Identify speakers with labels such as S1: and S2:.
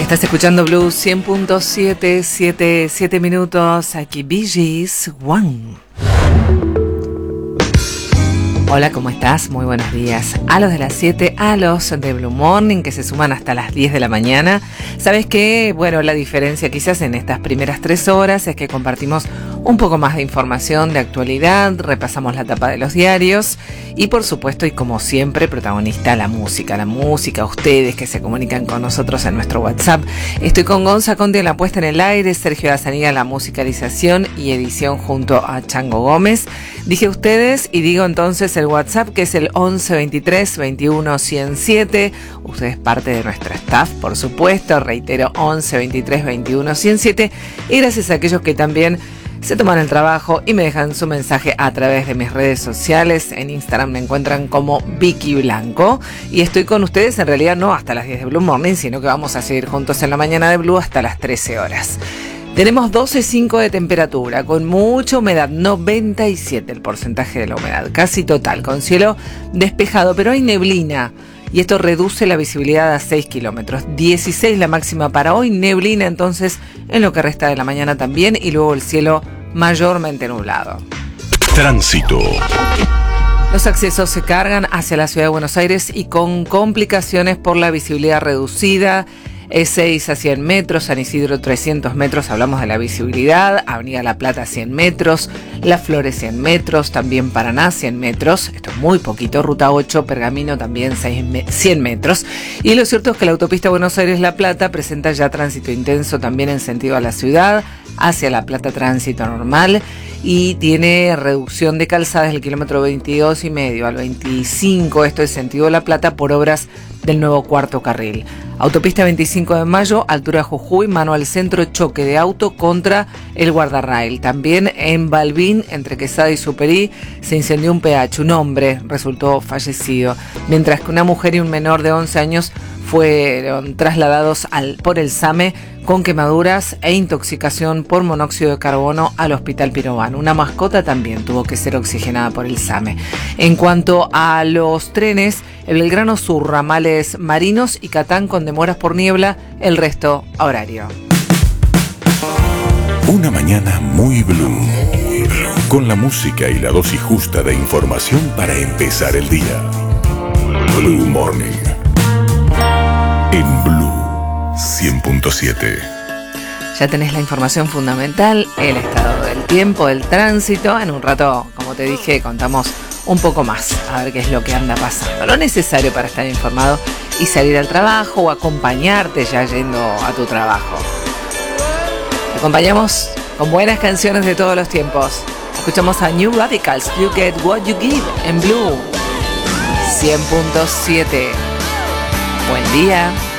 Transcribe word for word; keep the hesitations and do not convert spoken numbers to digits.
S1: Estás escuchando Blue cien punto siete, siete, siete minutos, aquí Bee Gees One. Hola, ¿cómo estás? Muy buenos días. A los de las siete, a los de Blue Morning, que se suman hasta las diez de la mañana. ¿Sabes qué? Bueno, la diferencia quizás en estas primeras tres horas es que compartimos un poco más de información de actualidad, repasamos la tapa de los diarios y por supuesto, y como siempre, protagonista la música, la música, ustedes que se comunican con nosotros en nuestro WhatsApp. Estoy con Gonza Conti en la puesta en el aire, Sergio Azaniga en la musicalización y edición junto a Chango Gómez. Dije ustedes y digo entonces el WhatsApp, que es el once veintitrés veintiuno ciento siete. Usted es parte de nuestro staff, por supuesto. Reitero, once veintitrés veintiuno ciento siete. Y gracias a aquellos que también se toman el trabajo y me dejan su mensaje a través de mis redes sociales. En Instagram me encuentran como Vicky Blanco. Y estoy con ustedes en realidad no hasta las diez de Blue Morning, sino que vamos a seguir juntos en la mañana de Blue hasta las trece horas. Tenemos doce coma cinco de temperatura, con mucha humedad, noventa y siete el porcentaje de la humedad, casi total, con cielo despejado, pero hay neblina y esto reduce la visibilidad a seis kilómetros. dieciséis la máxima para hoy, neblina entonces en lo que resta de la mañana también y luego el cielo mayormente nublado.
S2: Tránsito.
S1: Los accesos se cargan hacia la ciudad de Buenos Aires y con complicaciones por la visibilidad reducida. E seis a cien metros, San Isidro trescientos metros, hablamos de la visibilidad, Avenida La Plata cien metros, Las Flores cien metros, también Paraná cien metros, esto es muy poquito, Ruta ocho, Pergamino también cien metros, y lo cierto es que la autopista Buenos Aires-La Plata presenta ya tránsito intenso también en sentido a la ciudad, hacia La Plata tránsito normal, y tiene reducción de calzadas del kilómetro veintidós y medio al veinticinco, esto es sentido La Plata por obras del nuevo cuarto carril. Autopista veinticinco de mayo, altura Jujuy, mano al centro, choque de auto contra el guardarrail. También en Balbín, entre Quesada y Superí, se incendió un P H. Un hombre resultó fallecido, mientras que una mujer y un menor de once años fueron trasladados al, por el SAME con quemaduras e intoxicación por monóxido de carbono al Hospital Pirovano. Una mascota también tuvo que ser oxigenada por el SAME. En cuanto a los trenes, el Belgrano Sur, ramales Marinos y Catán con demoras por niebla, el resto a horario.
S2: Una mañana muy blue, con la música y la dosis justa de información para empezar el día. Blue Morning en Blue cien punto siete.
S1: Ya tenés la información fundamental, el estado del tiempo, el tránsito. En un rato, como te dije, contamos un poco más, a ver qué es lo que anda pasando. Lo necesario para estar informado y salir al trabajo o acompañarte ya yendo a tu trabajo. Te acompañamos con buenas canciones de todos los tiempos. Escuchamos a New Radicals, You Get What You Give, en Blue cien punto siete. Buen día.